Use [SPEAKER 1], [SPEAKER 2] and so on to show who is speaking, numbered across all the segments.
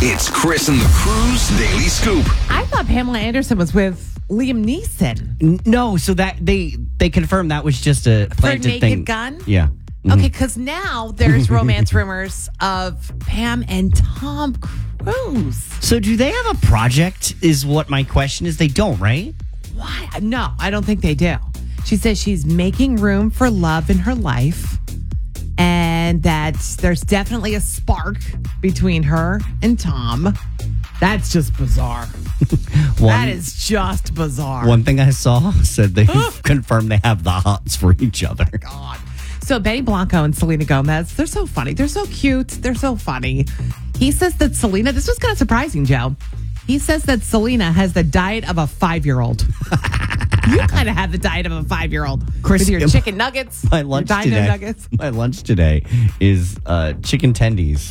[SPEAKER 1] It's Chris and the Crew's Daily Scoop.
[SPEAKER 2] I thought Pamela Anderson was with Liam Neeson.
[SPEAKER 3] No, so that they confirmed that was just a
[SPEAKER 2] For
[SPEAKER 3] planted
[SPEAKER 2] Naked
[SPEAKER 3] thing.
[SPEAKER 2] Gun?
[SPEAKER 3] Yeah.
[SPEAKER 2] Okay, because now there's romance rumors of Pam and Tom Cruise.
[SPEAKER 3] So do they have a project is what my question is. They don't, right?
[SPEAKER 2] Why? No, I don't think they do. She says she's making room for love in her life and that there's definitely a spark between her and Tom. That's just bizarre. That is just bizarre.
[SPEAKER 3] One thing I saw said they confirmed they have the hots for each other.
[SPEAKER 2] God. So Benny Blanco and Selena Gomez, they're so funny. They're so cute. They're so funny. He says that Selena, this was kind of surprising, Joe. He says that Selena has the diet of a 5-year-old. You kind of have the diet of a 5-year-old.
[SPEAKER 3] Chris,
[SPEAKER 2] with your chicken nuggets,
[SPEAKER 3] My lunch
[SPEAKER 2] your dino
[SPEAKER 3] today.
[SPEAKER 2] nuggets.
[SPEAKER 3] My lunch today is chicken tendies.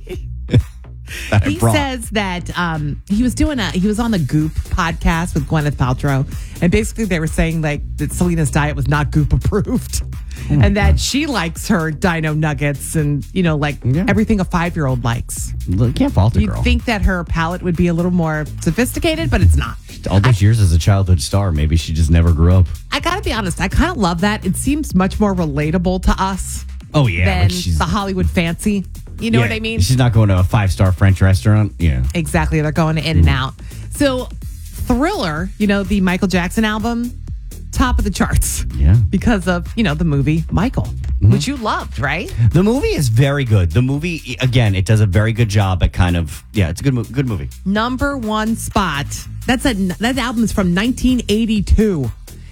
[SPEAKER 2] He says that he was on the Goop podcast with Gwyneth Paltrow, and basically they were saying like that Selena's diet was not Goop approved, and that she likes her dino nuggets and everything a 5-year-old likes.
[SPEAKER 3] Can't fault a
[SPEAKER 2] You'd
[SPEAKER 3] girl.
[SPEAKER 2] think that her palate would be a little more sophisticated, but it's not.
[SPEAKER 3] All those years as a childhood star, maybe she just never grew up.
[SPEAKER 2] I gotta be honest, I kind of love that. It seems much more relatable to us
[SPEAKER 3] Oh yeah,
[SPEAKER 2] than
[SPEAKER 3] like she's
[SPEAKER 2] the Hollywood fancy. You know what I mean?
[SPEAKER 3] She's not going to a 5-star French restaurant. Yeah.
[SPEAKER 2] Exactly. They're going in and out. So Thriller, the Michael Jackson album, top of the charts.
[SPEAKER 3] Yeah.
[SPEAKER 2] Because of, the movie Michael, which you loved, right?
[SPEAKER 3] The movie is very good. The movie, again, it does a very good job at it's a good movie.
[SPEAKER 2] Number one spot. That album is from 1982.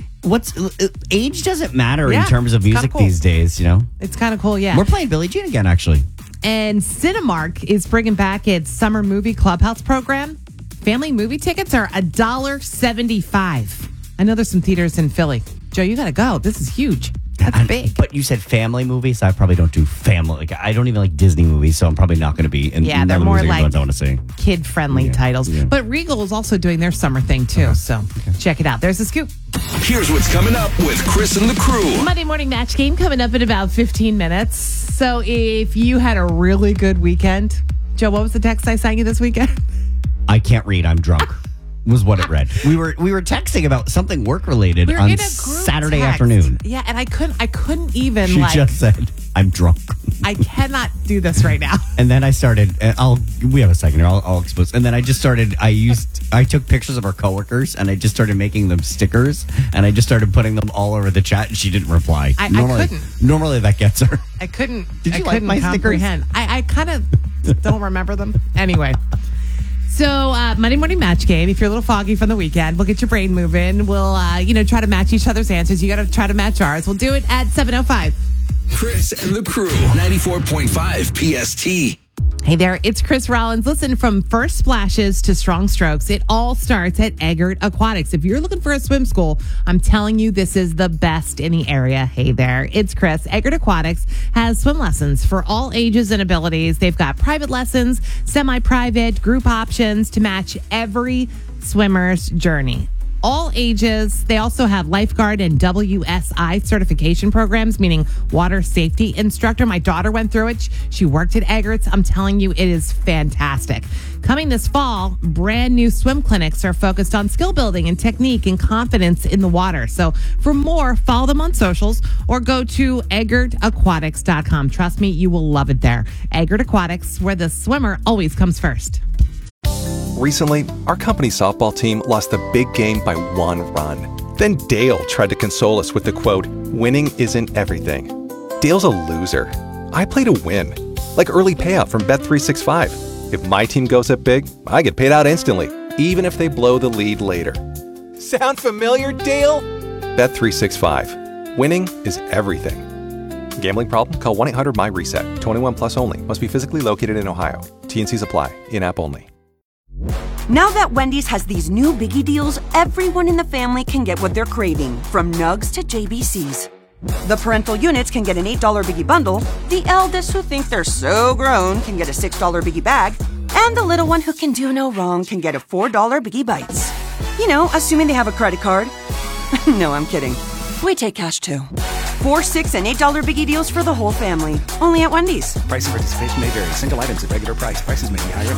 [SPEAKER 3] Age doesn't matter
[SPEAKER 2] Yeah,
[SPEAKER 3] in terms of
[SPEAKER 2] it's kinda
[SPEAKER 3] music
[SPEAKER 2] cool.
[SPEAKER 3] these days,
[SPEAKER 2] It's kind of cool, yeah.
[SPEAKER 3] We're playing Billie Jean again, actually.
[SPEAKER 2] And Cinemark is bringing back its summer movie clubhouse program. Family movie tickets are $1.75. I know there's some theaters in Philly. Joe, you got to go. This is huge. That's big.
[SPEAKER 3] But you said family movies. I probably don't do family. Like, I don't even like Disney movies, so I'm probably not going to be in.
[SPEAKER 2] Yeah,
[SPEAKER 3] in
[SPEAKER 2] they're
[SPEAKER 3] the
[SPEAKER 2] more
[SPEAKER 3] movies
[SPEAKER 2] like
[SPEAKER 3] I want to see.
[SPEAKER 2] kid-friendly titles.
[SPEAKER 3] Yeah.
[SPEAKER 2] But Regal is also doing their summer thing, too. So check it out. There's the scoop.
[SPEAKER 1] Here's what's coming up with Chris and the Crew.
[SPEAKER 2] Monday morning match game coming up in about 15 minutes. So if you had a really good weekend, Joe, what was the text I sent you this weekend?
[SPEAKER 3] I can't read. I'm drunk. Was what it read. We were texting about something work related
[SPEAKER 2] We were
[SPEAKER 3] on
[SPEAKER 2] in a group
[SPEAKER 3] Saturday
[SPEAKER 2] text.
[SPEAKER 3] afternoon.
[SPEAKER 2] Yeah, and I couldn't even
[SPEAKER 3] She just said, "I'm drunk."
[SPEAKER 2] I cannot do this right now.
[SPEAKER 3] And then I started. We have a second here. I'll expose. And then I just started. I took pictures of our coworkers and I just started making them stickers and I just started putting them all over the chat. And she didn't reply.
[SPEAKER 2] I couldn't.
[SPEAKER 3] Normally that gets her.
[SPEAKER 2] I couldn't.
[SPEAKER 3] Did you
[SPEAKER 2] I
[SPEAKER 3] like
[SPEAKER 2] couldn't
[SPEAKER 3] my stickers?
[SPEAKER 2] comprehend. I kind of don't remember them. Anyway. So Monday morning match game. If you're a little foggy from the weekend, we'll get your brain moving. We'll try to match each other's answers. You got to try to match ours. We'll do it at 7:05.
[SPEAKER 1] Chris and the Crew, 94.5 PST.
[SPEAKER 2] Hey there, it's Chris Rollins. Listen, from first splashes to strong strokes, it all starts at Eggert Aquatics. If you're looking for a swim school, I'm telling you this is the best in the area. Hey there, it's Chris. Eggert Aquatics has swim lessons for all ages and abilities. They've got private lessons, semi-private, group options to match every swimmer's journey. All ages. They also have lifeguard and WSI certification programs, meaning water safety instructor. My daughter went through it. She worked at Eggert's. I'm telling you, it is fantastic. Coming this fall, brand new swim clinics are focused on skill building and technique and confidence in the water. So for more, follow them on socials or go to EggertAquatics.com. Trust me, you will love it there. Eggert Aquatics, where the swimmer always comes first.
[SPEAKER 4] Recently, our company softball team lost the big game by 1 run. Then Dale tried to console us with the quote, "Winning isn't everything." Dale's a loser. I play to win. Like early payout from Bet365. If my team goes up big, I get paid out instantly, even if they blow the lead later. Sound familiar, Dale? Bet365. Winning is everything. Gambling problem? Call 1-800-MY-RESET. 21 plus only. Must be physically located in Ohio. T&Cs apply. In-app only.
[SPEAKER 5] Now that Wendy's has these new biggie deals, everyone in the family can get what they're craving, from nugs to JBCs. The parental units can get an $8 biggie bundle, the eldest who think they're so grown can get a $6 biggie bag, and the little one who can do no wrong can get a $4 biggie bites. You know, assuming they have a credit card. No, I'm kidding. We take cash too. 4, 6, and $8 biggie deals for the whole family. Only at Wendy's.
[SPEAKER 6] Price and participation may vary. Single items at regular price. Prices may be higher.